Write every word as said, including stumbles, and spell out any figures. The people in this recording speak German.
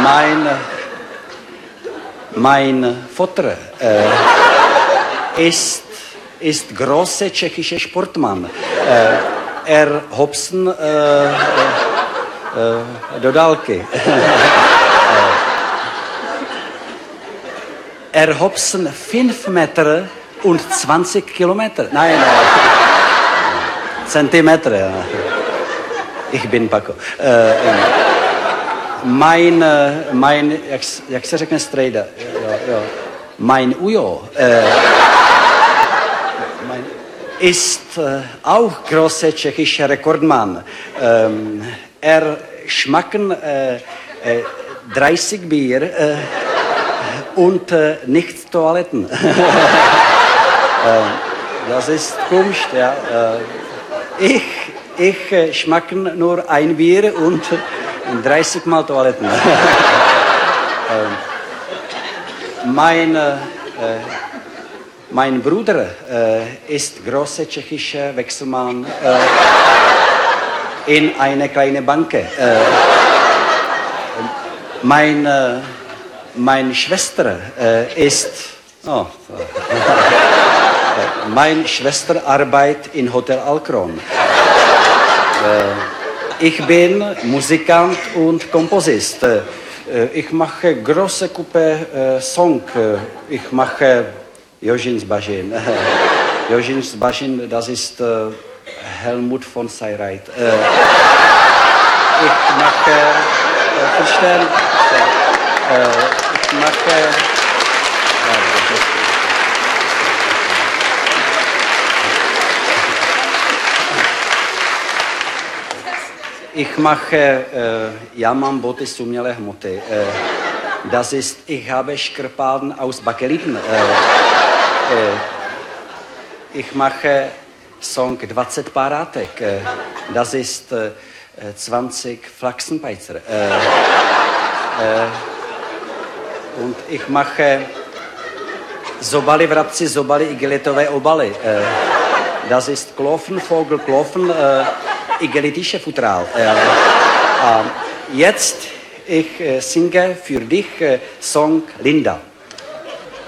mein, mein Vater äh, ist, ist großer tschechischer Sportmann. Äh, er Hobson äh, äh, do dálky. Er Hobson fünf Meter und zwanzig Kilometer. Nein, nein. Zentimeter. Ja. Ich bin Paco. Äh, mein, mein, jak, jak se řekne strejda? Jo, jo. Mein Ujo äh, mein, ist äh, auch großer tschechischer Rekordmann. Ähm, er schmecken äh, äh, dreißig Bier äh, und äh, nicht Toiletten. äh, das ist komisch. Ja. Äh, ich ich äh, schmecke nur ein Bier und äh, dreißig Mal Toiletten. äh, mein, äh, mein Bruder äh, ist großer tschechischer Wechselmann äh, in einer kleinen Bank. Äh, mein, äh, meine Schwester äh, ist... Oh, meine Schwester arbeitet in Hotel Alcron. Äh, ich bin Musikant und Komposist. Äh, ich mache große Gruppe äh, Song. Ich mache Jožin Zbažin. Jožin Zbažin, das ist äh, Helmut von Seyreit. Äh, ich mache, äh, verstehen? Äh, ich mache, äh, ich mache, äh, ja, mám boty z umělé hmoty. Äh, das ist, ich habe Škrpaden aus Bakeliten. Äh, äh, ich mache Song dvacet Párátek. Äh, das ist äh, zwanzig Flachsenbeizer. Äh, äh, und ich mache Zobali vrabci, Zobali igelitové obaly. Äh, das ist Klofen, Vogel, Klofen, äh, igelitische Futral. Äh, äh, jetzt ich äh, singe für dich äh, Song Linda.